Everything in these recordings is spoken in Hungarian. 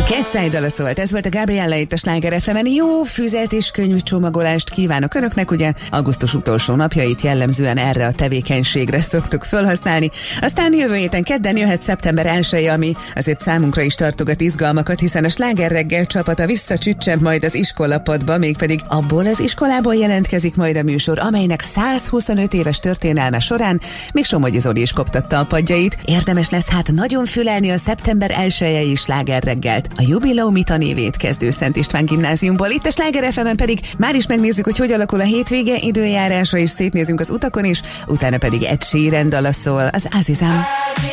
Ketszáj dala szólt, ez volt a Gabriella itt a Sláger FM-en. Jó füzet és könnyű csomagolást kívánok önöknek, ugye augusztus utolsó napjait jellemzően erre a tevékenységre szoktuk felhasználni. Aztán jövő héten kedden jöhet szeptember 1-je, ami azért számunkra is tartogat izgalmakat, hiszen a Sláger reggel csapata visszacsüccsent majd az iskolapadba, mégpedig abból az iskolából jelentkezik majd a műsor, amelynek 125 éves történelme során még Somogyi Zoli is koptatta a padjait. Érdemes lesz hát nagyon fülelni a szeptember 1-i Sláger reggelt. A jubileumi tanévét kezdő Szent István gimnáziumból. Itt a Sláger FM-en pedig már is megnézzük, hogy alakul a hétvége időjárása, és szétnézünk az utakon is, utána pedig Ed Sheeran dala szól, az Azizam.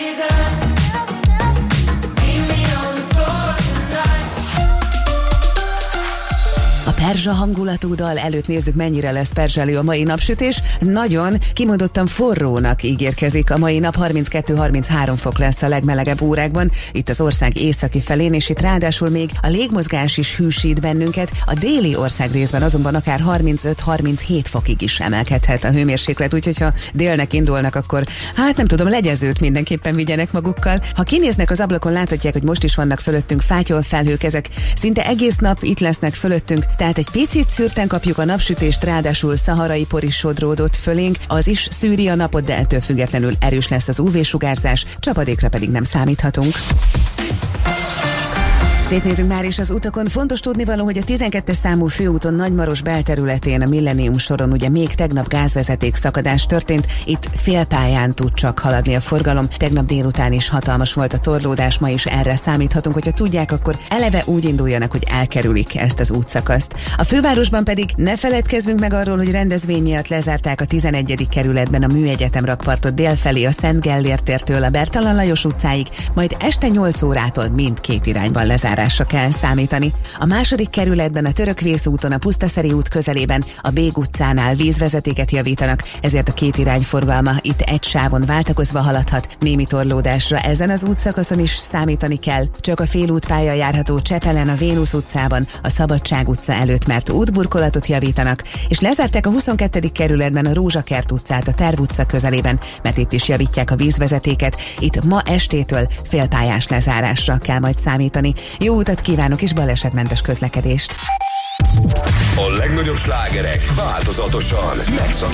A perzsa hangulatú dal előtt nézzük, mennyire lesz perzselő a mai napsütés. Nagyon kimondottan forrónak ígérkezik. A mai nap 32-33 fok lesz a legmelegebb órákban, itt az ország északi felén, és itt ráadásul még a légmozgás is hűsít bennünket. A déli ország részben azonban akár 35-37 fokig is emelkedhet a hőmérséklet, úgyhogy ha délnek indulnak, akkor hát nem tudom, legyezőt mindenképpen vigyenek magukkal. Ha kinéznek az ablakon, láthatják, hogy most is vannak fölöttünk fátyolfelhők, ezek szinte egész nap itt lesznek fölöttünk, tehát egy picit szürten kapjuk a napsütést, ráadásul szaharai por is sodródott fölénk, az is szűri a napot, de ettől függetlenül erős lesz az UV-sugárzás, csapadékra pedig nem számíthatunk. Szétnézünk már is az utakon. Fontos tudnivaló, hogy a 12-es számú főúton Nagymaros belterületén a Millennium soron ugye még tegnap gázvezeték szakadás történt. Itt félpályán tud csak haladni a forgalom. Tegnap délután is hatalmas volt a torlódás, ma is erre számíthatunk, hogyha tudják, akkor eleve úgy induljanak, hogy elkerülik ezt az útszakaszt. A fővárosban pedig ne feledkezzünk meg arról, hogy rendezvény miatt lezárták a 11. kerületben a Műegyetem rakpartot délfelé a Szent Gellért tértől a Bertalan Lajos utcáig, majd este 8 órától mindkét irányban lezárásra kell számítani. A második kerületben a Törökvész úton a Pusztaszeri út közelében a Bég utcánál vízvezetéket javítanak, ezért a két irány forgalma itt egy sávon váltakozva haladhat. Némi torlódásra ezen az útszakaszon is számítani kell, csak a félútpálya járható Csepelen a Vénusz utcában, a Szabadság utca előtt, mert útburkolatot javítanak, és lezárták a 22. kerületben a Rózsakert utcát a Terv utca közelében, mert itt is javítják a vízvezetéket. Itt ma estétől félpályás lezárásra kell majd számítani. Jó utat kívánok és balesetmentes közlekedést! A legnagyobb slágerek változatosan